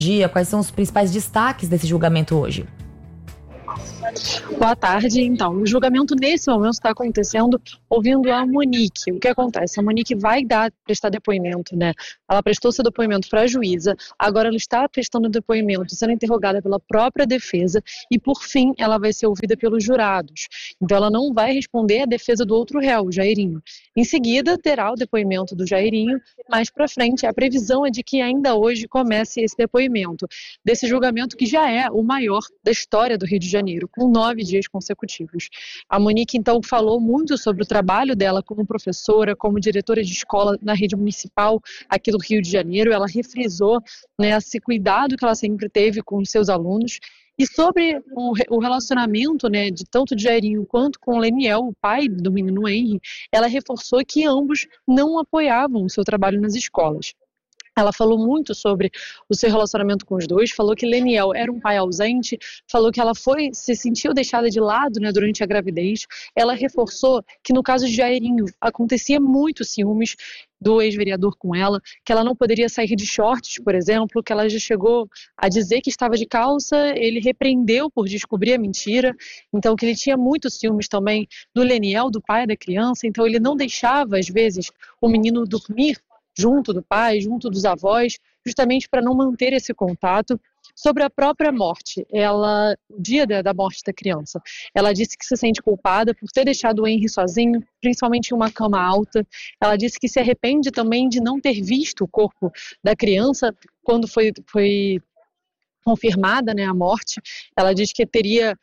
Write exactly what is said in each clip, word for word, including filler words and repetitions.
dia, quais são os principais destaques desse julgamento hoje? Boa tarde. Então, o julgamento nesse momento está acontecendo ouvindo a Monique. O que acontece? A Monique vai dar, prestar depoimento, né? Ela prestou seu depoimento para a juíza, agora ela está prestando depoimento, sendo interrogada pela própria defesa e, por fim, ela vai ser ouvida pelos jurados. Então, ela não vai responder à defesa do outro réu, o Jairinho. Em seguida, terá o depoimento do Jairinho. Mais para frente, a previsão é de que ainda hoje comece esse depoimento desse julgamento que já é o maior da história do Rio de Janeiro, com nove dias consecutivos. A Monique, então, falou muito sobre o trabalho dela como professora, como diretora de escola na rede municipal aqui do Rio de Janeiro. Ela refrisou, né, esse cuidado que ela sempre teve com os seus alunos. E sobre o relacionamento, né, de tanto de Jairinho quanto com o Leniel, o pai do menino Henry, ela reforçou que ambos não apoiavam o seu trabalho nas escolas. Ela falou muito sobre o seu relacionamento com os dois, falou que Leniel era um pai ausente, falou que ela foi, se sentiu deixada de lado, né, durante a gravidez. Ela reforçou que no caso de Jairinho acontecia muito ciúmes do ex-vereador com ela, que ela não poderia sair de shorts, por exemplo, que ela já chegou a dizer que estava de calça, ele repreendeu por descobrir a mentira, então que ele tinha muitos ciúmes também do Leniel, do pai da criança, então ele não deixava, às vezes, o menino dormir junto do pai, junto dos avós, justamente para não manter esse contato. Sobre a própria morte, ela, o dia da morte da criança, ela disse que se sente culpada por ter deixado o Henry sozinho, principalmente em uma cama alta. Ela disse que se arrepende também de não ter visto o corpo da criança quando foi, foi confirmada, né, a morte. Ela diz que teria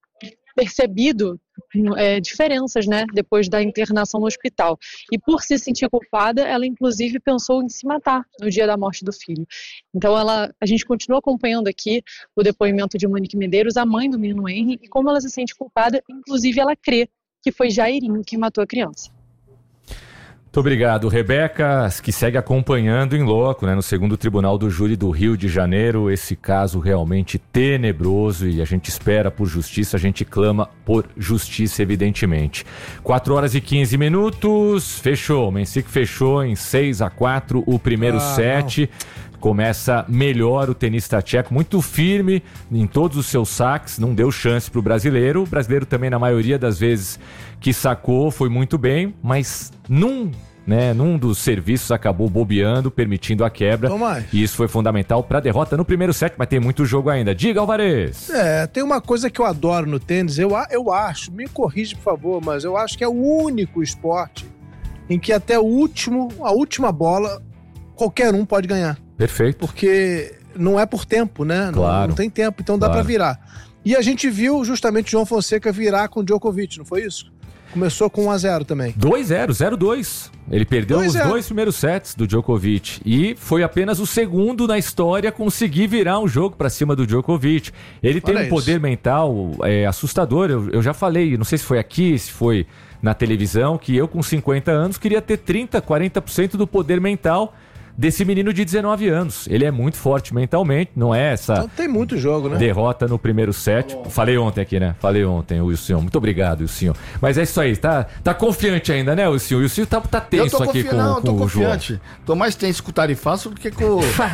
percebido é, diferenças, né, depois da internação no hospital. E por se sentir culpada, ela inclusive pensou em se matar no dia da morte do filho. Então ela, a gente continua acompanhando aqui o depoimento de Monique Medeiros, a mãe do menino Henry, e como ela se sente culpada, inclusive ela crê que foi Jairinho que matou a criança. Muito obrigado, Rebeca, que segue acompanhando em loco, né, no segundo Tribunal do Júri do Rio de Janeiro, esse caso realmente tenebroso, e a gente espera por justiça, a gente clama por justiça, evidentemente. quatro horas e quinze minutos, fechou, o Mencic fechou em seis a quatro o primeiro ah, set. Não. Começa melhor o tenista tcheco, muito firme em todos os seus saques, não deu chance para o brasileiro. O brasileiro também, na maioria das vezes que sacou, foi muito bem, mas num, né, num dos serviços acabou bobeando, permitindo a quebra. Tomás. E isso foi fundamental para a derrota no primeiro set, mas tem muito jogo ainda. Diga, Alvarez. É, tem uma coisa que eu adoro no tênis, eu, eu acho, me corrige por favor, mas eu acho que é o único esporte em que até o último, a última bola, qualquer um pode ganhar. Perfeito. Porque não é por tempo, né? Claro. Não, não tem tempo, então dá claro. Pra virar. E a gente viu justamente João Fonseca virar com o Djokovic, não foi isso? Começou com um a zero também. dois a zero, zero a dois. Ele perdeu os dois primeiros sets do Djokovic e foi apenas o segundo na história a conseguir virar um jogo pra cima do Djokovic. Ele tem Olha um isso. poder mental é, assustador. Eu, eu já falei, não sei se foi aqui, se foi na televisão, que eu com cinquenta anos queria ter trinta, quarenta por cento do poder mental desse menino de dezenove anos. Ele é muito forte mentalmente, não é essa... Então tem muito jogo, né? Derrota no primeiro set. Tá Falei ontem aqui, né? Falei ontem, o Wilson. Muito obrigado, Wilson. Mas é isso aí, tá, tá confiante ainda, né, Wilson? O Wilson tá, tá tenso eu tô aqui confi... com, não, com tô o confiante. João. Tô mais tenso com o Tarifaço do que com,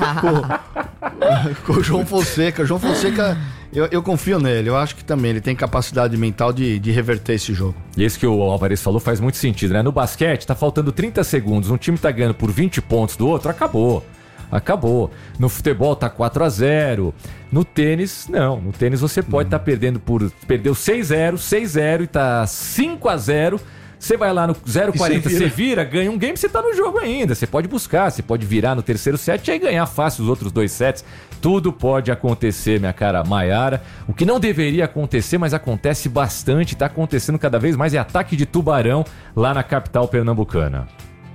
com, com o João Fonseca. O João Fonseca... Eu, eu confio nele, eu acho que também ele tem capacidade mental de, de reverter esse jogo. E esse que o Alvarez falou faz muito sentido, né? No basquete, tá faltando trinta segundos, um time tá ganhando por vinte pontos do outro, acabou. Acabou. No futebol tá quatro a zero. No tênis, não. No tênis você pode estar hum. tá perdendo por... Perdeu seis a zero, seis a zero e tá cinco a zero. Você vai lá no zero a quarenta, você vira. vira, ganha um game, você tá no jogo ainda. Você pode buscar, você pode virar no terceiro set e aí ganhar fácil os outros dois sets. Tudo pode acontecer, minha cara Maiara. O que não deveria acontecer, mas acontece bastante, tá acontecendo cada vez mais, é ataque de tubarão lá na capital pernambucana.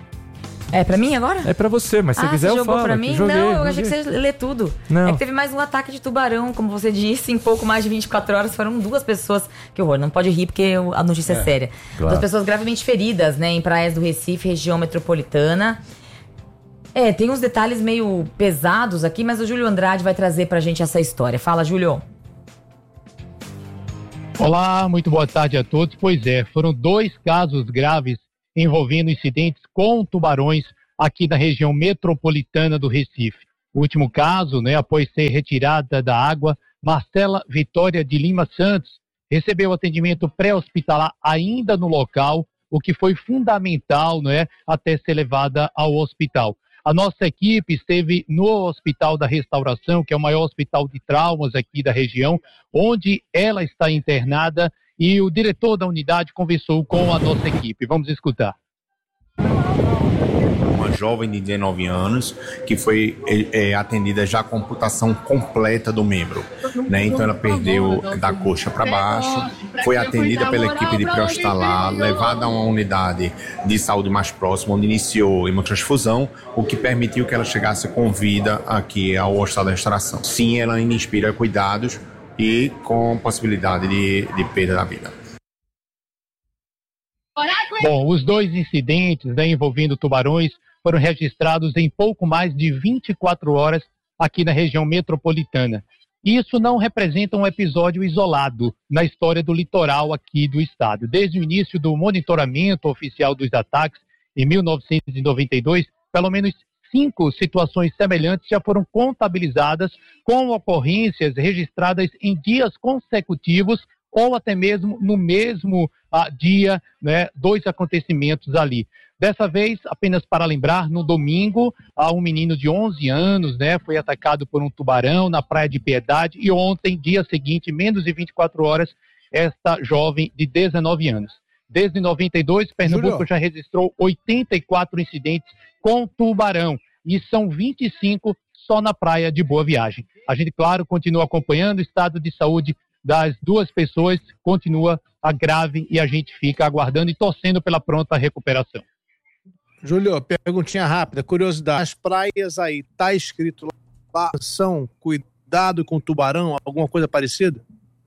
É pra mim agora? É pra você, mas se ah, você quiser você eu jogou falo. Pra mim? Joguei, não, eu joguei. achei que você ia ler tudo. Não. É que teve mais um ataque de tubarão, como você disse, em pouco mais de vinte e quatro horas. Foram duas pessoas... Que horror, não pode rir porque a notícia é, é séria. Claro. Duas pessoas gravemente feridas, né, em praias do Recife, região metropolitana. É, tem uns detalhes meio pesados aqui, mas o Júlio Andrade vai trazer pra gente essa história. Fala, Júlio. Olá, muito boa tarde a todos. Pois é, foram dois casos graves envolvendo incidentes com tubarões aqui da região metropolitana do Recife. O último caso, né, após ser retirada da água, Marcela Vitória de Lima Santos recebeu atendimento pré-hospitalar ainda no local, o que foi fundamental, né, até ser levada ao hospital. A nossa equipe esteve no Hospital da Restauração, que é o maior hospital de traumas aqui da região, onde ela está internada, e o diretor da unidade conversou com a nossa equipe. Vamos escutar. Uma jovem de dezenove anos que foi é, atendida já com amputação completa do membro, né? Então ela perdeu da coxa para baixo, foi atendida pela equipe de pré-hospitalar, levada a uma unidade de saúde mais próxima, onde iniciou hemotransfusão, o que permitiu que ela chegasse com vida aqui ao Hospital da Restauração. Sim, ela ainda inspira cuidados e com possibilidade de, de perda da vida. Bom, os dois incidentes, né, envolvendo tubarões foram registrados em pouco mais de vinte e quatro horas aqui na região metropolitana. Isso não representa um episódio isolado na história do litoral aqui do estado. Desde o início do monitoramento oficial dos ataques, em mil novecentos e noventa e dois, pelo menos cinco situações semelhantes já foram contabilizadas, com ocorrências registradas em dias consecutivos ou até mesmo no mesmo ah, dia, né, dois acontecimentos ali. Dessa vez, apenas para lembrar, no domingo, ah, um menino de onze anos, né, foi atacado por um tubarão na Praia de Piedade, e ontem, dia seguinte, menos de vinte e quatro horas, esta jovem de dezenove anos. Desde noventa e dois, Pernambuco Júlio. já registrou oitenta e quatro incidentes com tubarão, e são vinte e cinco só na Praia de Boa Viagem. A gente, claro, continua acompanhando o estado de saúde das duas pessoas, continua a grave, e a gente fica aguardando e torcendo pela pronta recuperação. Júlio, perguntinha rápida, curiosidade. As praias aí, tá escrito lá, são cuidado com tubarão, alguma coisa parecida?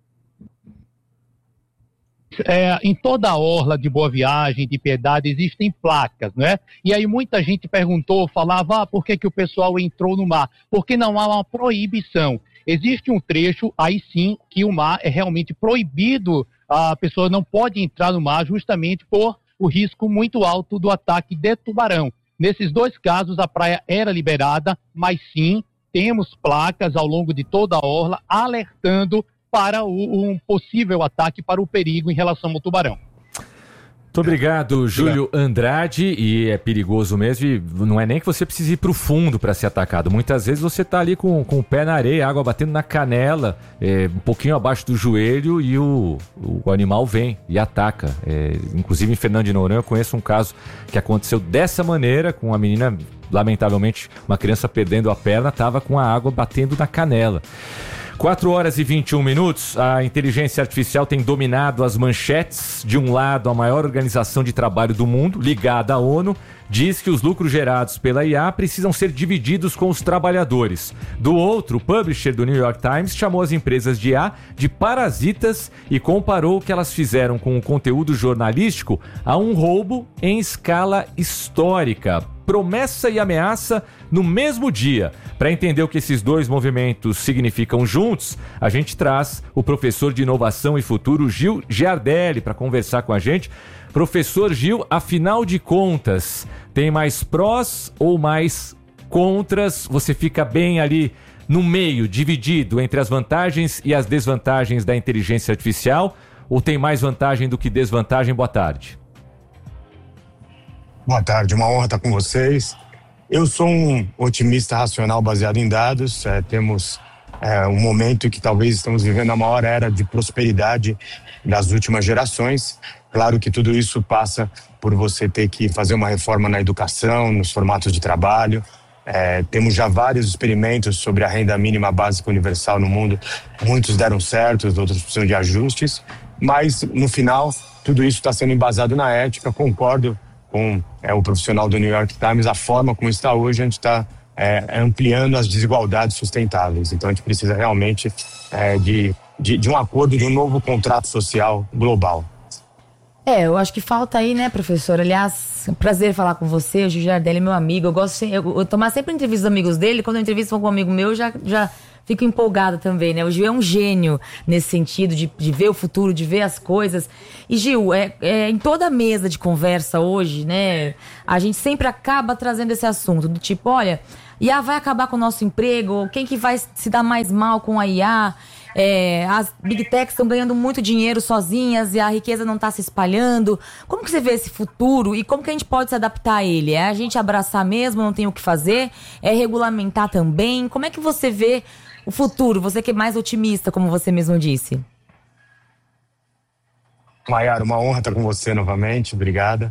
É, em toda a orla de Boa Viagem, de Piedade, existem placas, né? E aí muita gente perguntou, falava, ah, por que que o pessoal entrou no mar? Porque não há uma proibição. Existe um trecho, aí sim, que o mar é realmente proibido, a pessoa não pode entrar no mar justamente por o risco muito alto do ataque de tubarão. Nesses dois casos, a praia era liberada, mas sim, temos placas ao longo de toda a orla alertando para o, um possível ataque, para o perigo em relação ao tubarão. Muito obrigado, Júlio Andrade, e é perigoso mesmo, e não é nem que você precise ir para o fundo para ser atacado, muitas vezes você está ali com, com o pé na areia, água batendo na canela, é, um pouquinho abaixo do joelho, e o, o animal vem e ataca. É, inclusive em Fernando de Noronha eu conheço um caso que aconteceu dessa maneira, com uma menina, lamentavelmente, uma criança perdendo a perna, estava com a água batendo na canela. quatro horas e vinte e um minutos, a inteligência artificial tem dominado as manchetes. De um lado, a maior organização de trabalho do mundo, ligada à ONU, diz que os lucros gerados pela I A precisam ser divididos com os trabalhadores. Do outro, o publisher do New York Times chamou as empresas de I A de parasitas e comparou o que elas fizeram com o conteúdo jornalístico a um roubo em escala histórica. Promessa e ameaça no mesmo dia. Para entender o que esses dois movimentos significam juntos, a gente traz o professor de Inovação e Futuro, Gil Giardelli, para conversar com a gente. Professor Gil, afinal de contas, tem mais prós ou mais contras? Você fica bem ali no meio, dividido entre as vantagens e as desvantagens da inteligência artificial? Ou tem mais vantagem do que desvantagem? Boa tarde. Boa tarde, uma honra estar com vocês. Eu sou um otimista racional baseado em dados. É, temos é, um momento que talvez estamos vivendo a maior era de prosperidade das últimas gerações. Claro que tudo isso passa por você ter que fazer uma reforma na educação, nos formatos de trabalho. É, temos já vários experimentos sobre a renda mínima básica universal no mundo. Muitos deram certo, outros precisam de ajustes. Mas, no final, tudo isso está sendo embasado na ética. Concordo com é, o profissional do New York Times, a forma como está hoje, a gente está é, ampliando as desigualdades sustentáveis. Então a gente precisa realmente é, de, de, de um acordo, de um novo contrato social global. É, eu acho que falta aí, né, professor? Aliás, um prazer falar com você, o Gil Giardelli é meu amigo. Eu gosto de eu, eu tomar sempre entrevistas dos amigos dele. Quando eu entrevisto algum amigo meu, eu já... já fico empolgada também, né? O Gil é um gênio nesse sentido de, de ver o futuro, de ver as coisas. E, Gil, é, é, em toda a mesa de conversa hoje, né? A gente sempre acaba trazendo esse assunto do tipo, olha, I A vai acabar com o nosso emprego? Quem que vai se dar mais mal com a I A? É, as Big Techs estão ganhando muito dinheiro sozinhas e a riqueza não está se espalhando. Como que você vê esse futuro e como que a gente pode se adaptar a ele? É a gente abraçar mesmo, não tem o que fazer? É regulamentar também? Como é que você vê o futuro? Você que é mais otimista, como você mesmo disse. Mayara, uma honra estar com você novamente, obrigada.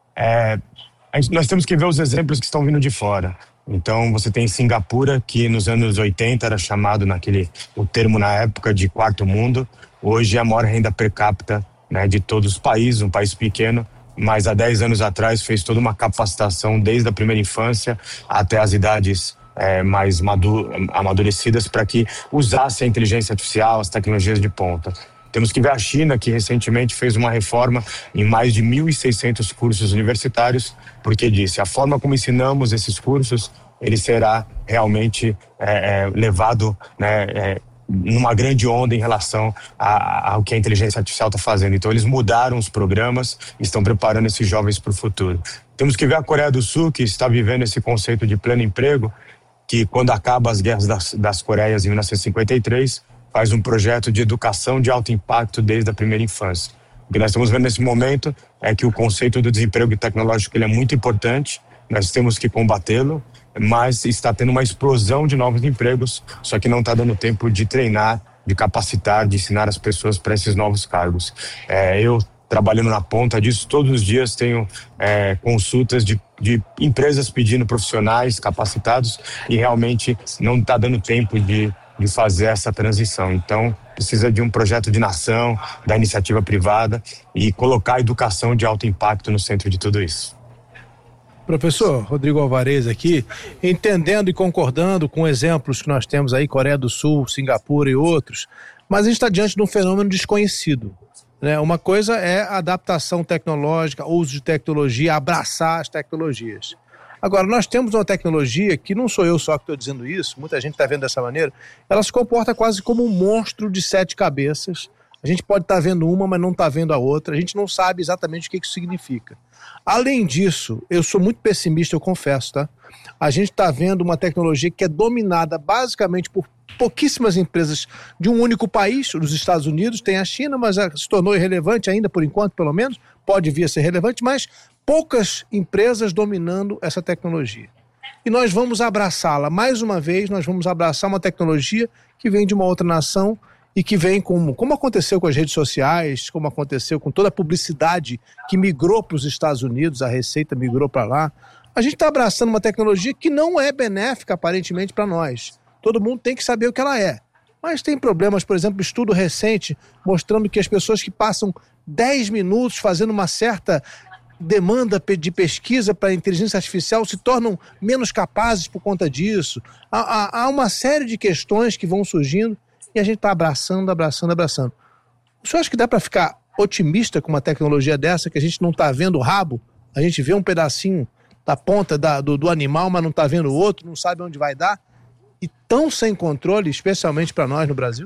É, a gente, nós temos que ver os exemplos que estão vindo de fora. Então você tem Singapura, que nos anos oitenta era chamado naquele, o termo na época de quarto mundo. Hoje é a maior renda per capita, né, de todos os países, um país pequeno, mas há dez anos atrás fez toda uma capacitação desde a primeira infância até as idades é, mais madu- amadurecidas para que usasse a inteligência artificial, as tecnologias de ponta. Temos que ver a China, que recentemente fez uma reforma em mais de mil e seiscentos cursos universitários, porque disse, a forma como ensinamos esses cursos, ele será realmente é, é, levado, né, é, numa grande onda em relação a, a, ao que a inteligência artificial está fazendo. Então eles mudaram os programas e estão preparando esses jovens para o futuro. Temos que ver a Coreia do Sul, que está vivendo esse conceito de pleno emprego, que quando acaba as guerras das, das Coreias em mil novecentos e cinquenta e três, faz um projeto de educação de alto impacto desde a primeira infância. O que nós estamos vendo nesse momento é que o conceito do desemprego tecnológico ele é muito importante, nós temos que combatê-lo, mas está tendo uma explosão de novos empregos, só que não está dando tempo de treinar, de capacitar, de ensinar as pessoas para esses novos cargos. É, eu, trabalhando na ponta disso, todos os dias tenho é, consultas de, de empresas pedindo profissionais capacitados e realmente não está dando tempo de de fazer essa transição. Então, precisa de um projeto de nação, da iniciativa privada e colocar a educação de alto impacto no centro de tudo isso. Professor Rodrigo Alvarez aqui, entendendo e concordando com exemplos que nós temos aí, Coreia do Sul, Singapura e outros, mas a gente está diante de um fenômeno desconhecido, né? Uma coisa é a adaptação tecnológica, uso de tecnologia, abraçar as tecnologias. Agora, nós temos uma tecnologia que não sou eu só que estou dizendo isso, muita gente está vendo dessa maneira, ela se comporta quase como um monstro de sete cabeças. A gente pode estar tá vendo uma, mas não está vendo a outra. A gente não sabe exatamente o que isso significa. Além disso, eu sou muito pessimista, eu confesso, tá? A gente está vendo uma tecnologia que é dominada basicamente por pouquíssimas empresas de um único país, os Estados Unidos, tem a China, mas se tornou irrelevante ainda, por enquanto, pelo menos, pode vir a ser relevante, mas poucas empresas dominando essa tecnologia. E nós vamos abraçá-la. Mais uma vez, nós vamos abraçar uma tecnologia que vem de uma outra nação e que vem como, como aconteceu com as redes sociais, como aconteceu com toda a publicidade que migrou para os Estados Unidos, a receita migrou para lá. A gente está abraçando uma tecnologia que não é benéfica, aparentemente, para nós. Todo mundo tem que saber o que ela é. Mas tem problemas, por exemplo, estudo recente mostrando que as pessoas que passam dez minutos fazendo uma certa demanda de pesquisa para a inteligência artificial se tornam menos capazes por conta disso. Há, há, há uma série de questões que vão surgindo e a gente está abraçando, abraçando, abraçando. O senhor acha que dá para ficar otimista com uma tecnologia dessa, que a gente não está vendo o rabo? A gente vê um pedacinho da ponta da, do, do animal, mas não está vendo o outro, não sabe onde vai dar? E tão sem controle, especialmente para nós no Brasil?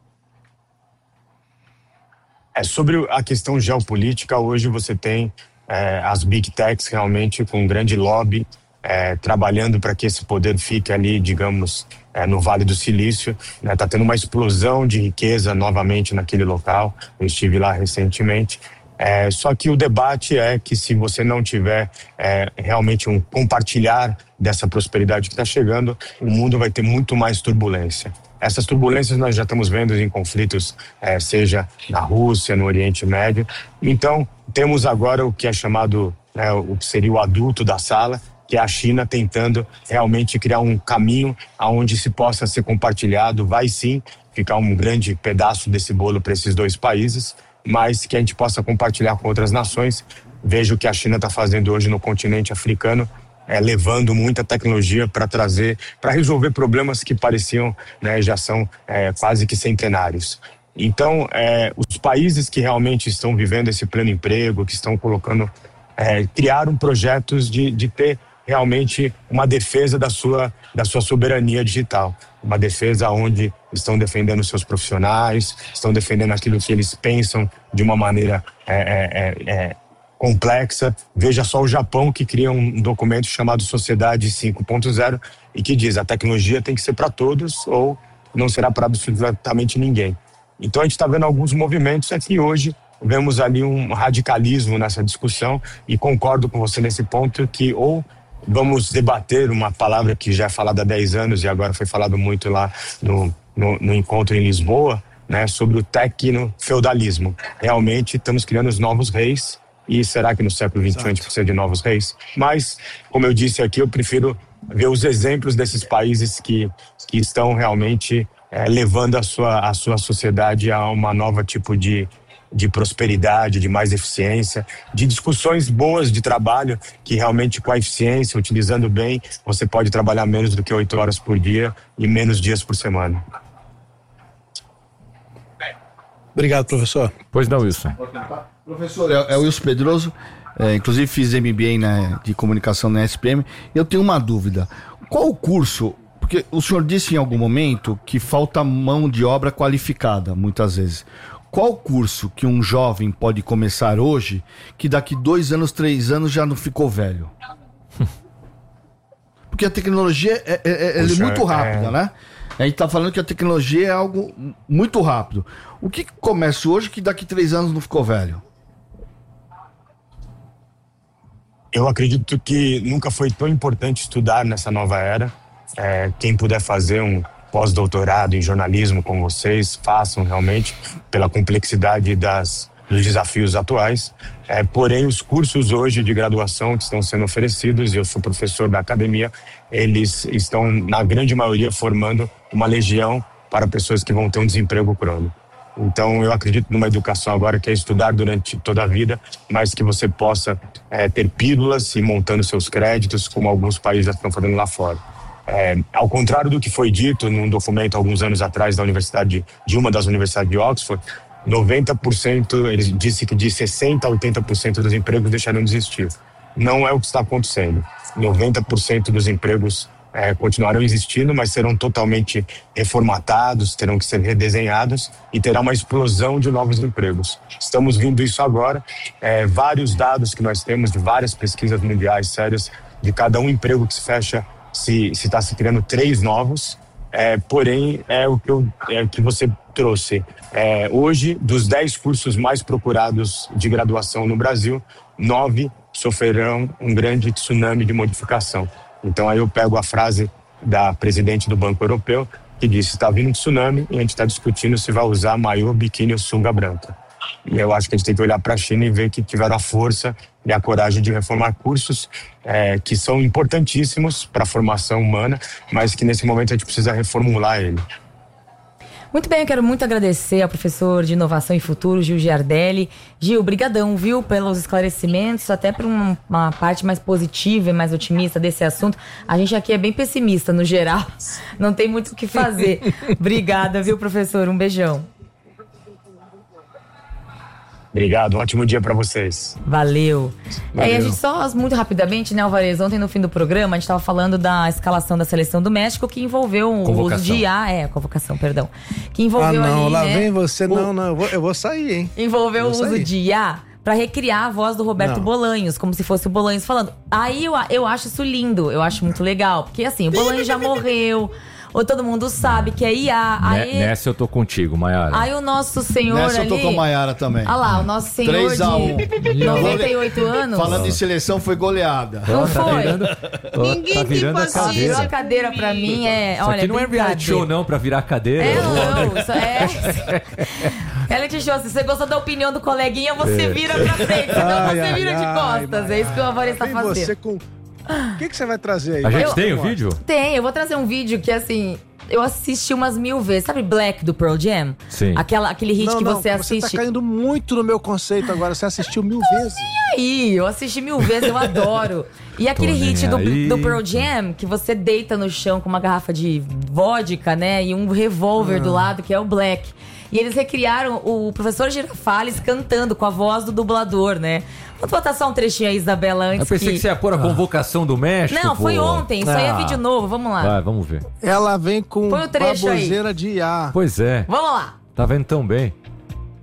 É, sobre a questão geopolítica, hoje você tem É, as Big Techs realmente com um grande lobby, é, trabalhando para que esse poder fique ali, digamos, é, no Vale do Silício. Está, né, tendo uma explosão de riqueza novamente naquele local, eu estive lá recentemente. É, só que o debate é que se você não tiver é, realmente um compartilhar dessa prosperidade que está chegando, o mundo vai ter muito mais turbulência. Essas turbulências nós já estamos vendo em conflitos, é, seja na Rússia, no Oriente Médio. Então, temos agora o que é chamado, né, o que seria o adulto da sala, que é a China tentando realmente criar um caminho aonde se possa ser compartilhado. Vai sim ficar um grande pedaço desse bolo para esses dois países, mas que a gente possa compartilhar com outras nações. Veja o que a China está fazendo hoje no continente africano, É, levando muita tecnologia para trazer, para resolver problemas que pareciam, né, já são é, quase que centenários. Então, é, os países que realmente estão vivendo esse pleno emprego, que estão colocando, é, criaram projetos de, de ter realmente uma defesa da sua, da sua soberania digital, uma defesa onde estão defendendo seus profissionais, estão defendendo aquilo que eles pensam de uma maneira é, é, é, complexa. Veja só o Japão, que cria um documento chamado Sociedade cinco ponto zero e que diz: a tecnologia tem que ser para todos ou não será para absolutamente ninguém. Então a gente está vendo alguns movimentos aqui hoje, vemos ali um radicalismo nessa discussão, e concordo com você nesse ponto que ou vamos debater uma palavra que já é falada há dez anos e agora foi falado muito lá no, no, no encontro em Lisboa, né, sobre o tecno-feudalismo. Realmente estamos criando os novos reis, e será que no século vinte e um a gente precisa de novos reis? Mas, como eu disse aqui, eu prefiro ver os exemplos desses países que, que estão realmente é, levando a sua, a sua sociedade a uma nova tipo de, de prosperidade, de mais eficiência, de discussões boas de trabalho, que realmente com a eficiência, utilizando bem, você pode trabalhar menos do que oito horas por dia e menos dias por semana. Obrigado, professor. Pois não, Wilson. Professor, é, é o Wilson Pedroso, é, inclusive fiz M B A né, de comunicação na S P M. Eu tenho uma dúvida. Qual o curso? Porque o senhor disse em algum momento que falta mão de obra qualificada, muitas vezes. Qual curso que um jovem pode começar hoje que daqui dois anos, três anos já não ficou velho? Porque a tecnologia é, é, é, é muito rápida, é... né? A gente tá falando que a tecnologia é algo muito rápido. O que, que começa hoje que daqui três anos não ficou velho? Eu acredito que nunca foi tão importante estudar nessa nova era. É, quem puder fazer um pós-doutorado em jornalismo com vocês, façam realmente, pela complexidade das, dos desafios atuais. É, porém, os cursos hoje de graduação que estão sendo oferecidos, e eu sou professor da academia, eles estão, na grande maioria, formando uma legião para pessoas que vão ter um desemprego crônico. Então, eu acredito numa educação agora que é estudar durante toda a vida, mas que você possa é, ter pílulas e montando seus créditos, como alguns países já estão fazendo lá fora. É, ao contrário do que foi dito num documento alguns anos atrás da universidade, de uma das universidades de Oxford, noventa por cento, ele disse que de sessenta a oitenta por cento dos empregos deixarão de existir. Não é o que está acontecendo. noventa por cento dos empregos é, continuarão existindo, mas serão totalmente reformatados, terão que ser redesenhados e terá uma explosão de novos empregos. Estamos vendo isso agora. É, vários dados que nós temos de várias pesquisas mundiais sérias, de cada um emprego que se fecha, se está se, se criando três novos. É, porém, é o que, eu, é o que você trouxe. É, hoje, dos dez cursos mais procurados de graduação no Brasil, nove sofrerão um grande tsunami de modificação. Então, aí eu pego a frase da presidente do Banco Europeu, que disse: está vindo um tsunami e a gente está discutindo se vai usar maiô, biquíni ou sunga branca. E eu acho que a gente tem que olhar para a China e ver que tiveram a força e a coragem de reformar cursos é, que são importantíssimos para a formação humana, mas que nesse momento a gente precisa reformular ele. Muito bem, eu quero muito agradecer ao professor de Inovação e Futuro, Gil Giardelli. Gil, brigadão, viu, pelos esclarecimentos, até por uma, uma parte mais positiva e mais otimista desse assunto. A gente aqui é bem pessimista, no geral, não tem muito o que fazer. Obrigada, viu, professor? Um beijão. Obrigado, um ótimo dia para vocês. Valeu. Valeu. É, e a gente só, muito rapidamente, né, Alvarez, ontem no fim do programa, a gente estava falando da escalação da seleção do México, que envolveu o uso de I A, é, convocação, perdão, que envolveu ah, não, ali, lá né, vem você, o, não, não, eu vou, eu vou sair, hein. Envolveu o uso sair. de I A para recriar a voz do Roberto não. Bolanhos, como se fosse o Bolanhos falando. Aí eu, eu acho isso lindo, eu acho muito legal, porque assim, o Bolanhos já morreu, ou todo mundo sabe que é I A. Aí, nessa eu tô contigo, Maiara. Aí o nosso senhor Nessa ali... eu tô com a Maiara também. Olha lá, o nosso senhor três a um. de noventa e oito anos. Falando em seleção, foi goleada. Não foi? Tá virando, Ninguém tá virando a cadeira. Virou a cadeira pra mim, é... Isso olha, aqui não é reality show não, pra virar cadeira. É, não, isso é... Reality show, se você gosta da opinião do coleguinha, você é. vira pra frente, senão ai, você ai, vira ai, de costas. Ai, é isso que o Alvarez tá fazendo. Você com... O que, que você vai trazer aí? A gente eu, tem o vídeo? Tem, eu vou trazer um vídeo que, assim... Eu assisti umas mil vezes. Sabe Black do Pearl Jam? Sim. Aquela, aquele hit não, que não, você assiste. Você tá caindo muito no meu conceito agora. Você assistiu mil Tô vezes. E aí? Eu assisti mil vezes, eu adoro. E aquele hit do, do Pearl Jam, que você deita no chão com uma garrafa de vodka, né? E um revólver ah. do lado, que é o Black. E eles recriaram o professor Girafales cantando com a voz do dublador, né? Vamos botar só um trechinho aí, Isabela, antes. Eu pensei que, que você ia pôr a convocação do México. Não, foi pô. ontem. Isso ah. aí é vídeo novo. Vamos lá. Vai, vamos ver. Ela vem com baboseira de I A. Pois é. Vamos lá. Tá vendo tão bem.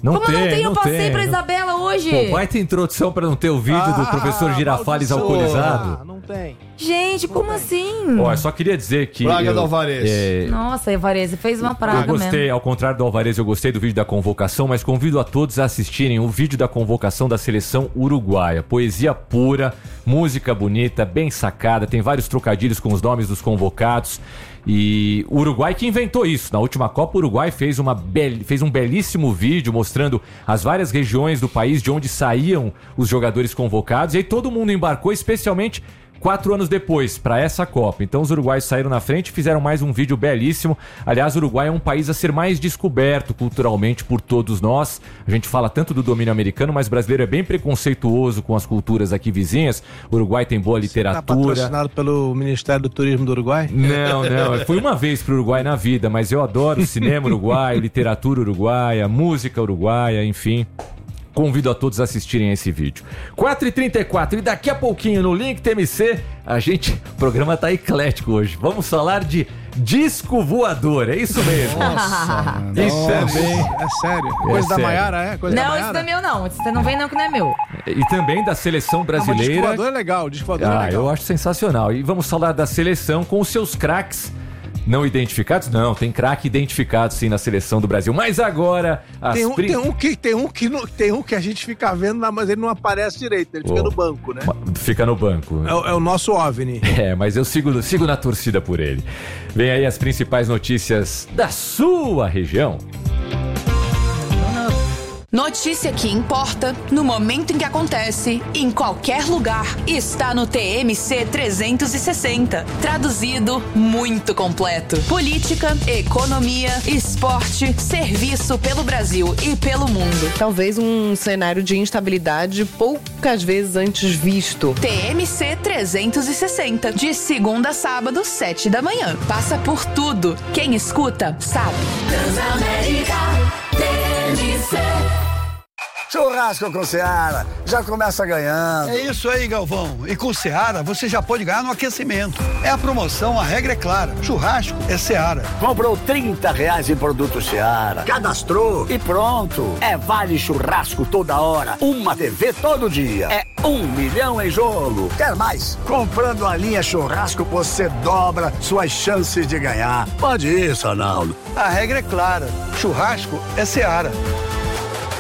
Não Como tem, não tem? Eu não passei tem, pra não... Isabela hoje. Pô, vai ter introdução pra não ter o vídeo ah, do professor Girafales alcoolizado? Ah, não tem. Gente, não como tem. assim? Ó, eu só queria dizer que... Praga eu, do Alvarez. É... Nossa, Alvarez, você fez uma praga Eu gostei, mesmo. ao contrário do Alvarez, eu gostei do vídeo da convocação, mas convido a todos a assistirem o vídeo da convocação da seleção uruguaia. Poesia pura, música bonita, bem sacada, tem vários trocadilhos com os nomes dos convocados. E o Uruguai que inventou isso. Na última Copa, o Uruguai fez, uma bel... fez um belíssimo vídeo mostrando as várias regiões do país de onde saíam os jogadores convocados. E aí todo mundo embarcou, especialmente quatro anos depois, para essa Copa. Então os uruguaios saíram na frente e fizeram mais um vídeo belíssimo. Aliás, o Uruguai é um país a ser mais descoberto culturalmente por todos nós. A gente fala tanto do domínio americano, mas o brasileiro é bem preconceituoso com as culturas aqui vizinhas. O Uruguai tem boa literatura. Você tá patrocinado pelo Ministério do Turismo do Uruguai? Não, não. Eu fui uma vez pro Uruguai na vida, mas eu adoro cinema uruguaio, literatura uruguaia, música uruguaia, enfim. Convido a todos a assistirem a esse vídeo. quatro e trinta e quatro e daqui a pouquinho no Link T M C, a gente... O programa tá eclético hoje. Vamos falar de disco voador, é isso mesmo. Nossa, isso também. É sério? Coisa É da sério. Maiara, é? Coisa da Não, Maiara? isso não é meu, não. Você não vem, não, que não é meu. E também da seleção Não, mas disco brasileira. voador é legal, disco voador é Ah, legal. eu acho sensacional. E vamos falar da seleção com os seus craques não identificados? Não, tem craque identificado sim na seleção do Brasil. Mas agora... As Tem um, pri... tem, um que, tem, um que não- tem um que a gente fica vendo, mas ele não aparece direito, ele fica Oh. no banco, né? Fica no banco. É, o- é o nosso OVNI. É, mas eu sigo, sigo na torcida por ele. Vem aí as principais notícias da sua região. Notícia que importa, no momento em que acontece, em qualquer lugar, está no T M C trezentos e sessenta. Traduzido, muito completo. Política, economia, esporte, serviço pelo Brasil e pelo mundo. Talvez um cenário de instabilidade poucas vezes antes visto. T M C trezentos e sessenta, de segunda a sábado, sete da manhã. Passa por tudo. Quem escuta, sabe. Transamérica T M C. Churrasco com Seara, já começa ganhando. É isso aí, Galvão. E com Seara, você já pode ganhar no aquecimento. É a promoção, a regra é clara. Churrasco é Seara. Comprou trinta reais em produto Seara, cadastrou e pronto. É vale churrasco toda hora, uma T V todo dia. É um milhão em jogo. Quer mais? Comprando a linha churrasco, você dobra suas chances de ganhar. Pode isso, Arnaldo. A regra é clara. Churrasco é Seara.